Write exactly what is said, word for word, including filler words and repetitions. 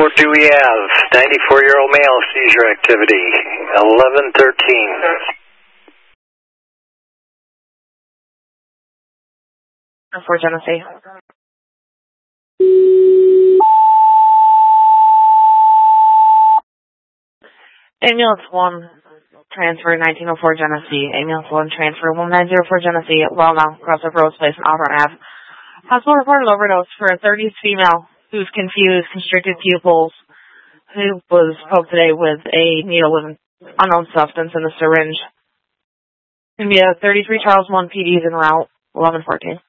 What do we have? ninety-four-year-old male, seizure activity, eleven thirteen. For Genesee. Ambulance one, transfer nineteen oh four Genesee. Ambulance one, transfer one nine zero four Genesee. Well now, Crossover Rose Place in Auburn Avenue. Hospital reported overdose for a thirties female who's confused, constricted pupils, who was poked today with a needle with an unknown substance in the syringe. Going to be a thirty-three Charles one P Ds en route, eleven fourteen.